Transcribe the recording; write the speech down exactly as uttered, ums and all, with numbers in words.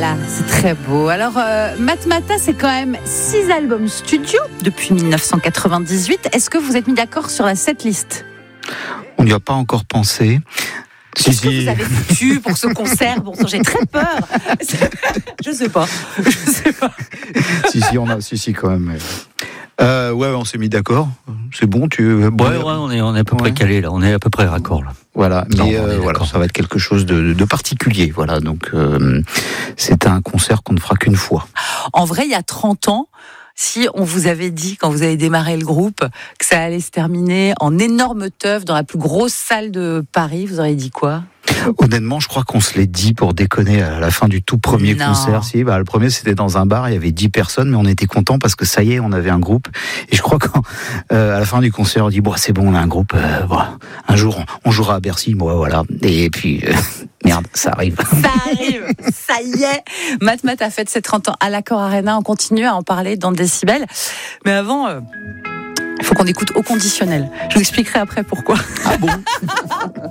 Voilà, c'est très beau. Alors, euh, Matmata, c'est quand même six albums studio depuis dix-neuf cent quatre-vingt-dix-huit. Est-ce que vous êtes mis d'accord sur la setlist ? On n'y a pas encore pensé. Qu'est-ce si, que si. vous avez foutu pour ce concert ? Bon, j'ai très peur. Je sais pas. Je sais pas. si, si, on a, si, si, quand même. Euh, ouais, on s'est mis d'accord. C'est bon, tu. Bon, ouais, ouais, on est, on est à peu ouais. près calé là. On est à peu près raccord là. Voilà, mais non, euh, voilà, ça va être quelque chose de, de particulier. Voilà, donc euh, c'est un concert qu'on ne fera qu'une fois. En vrai, il y a trente ans. Si on vous avait dit, quand vous avez démarré le groupe, que ça allait se terminer en énorme teuf dans la plus grosse salle de Paris, vous auriez dit quoi ? Honnêtement, je crois qu'on se l'est dit pour déconner à la fin du tout premier non. concert. Si, bah, le premier, c'était dans un bar, il y avait dix personnes, mais on était contents parce que ça y est, on avait un groupe. Et je crois qu'à euh, la fin du concert, on dit, bon, c'est bon, on a un groupe, euh, bon, un jour, on, on jouera à Bercy, bon, voilà. Et puis, euh, merde, ça arrive. Ça arrive, ça y est. Matmat a fait ses trente ans à l'Accor Arena, on continue à en parler dans Décibel. Mais avant... Euh... Il faut qu'on écoute au conditionnel. Je vous expliquerai après pourquoi. Ah bon ?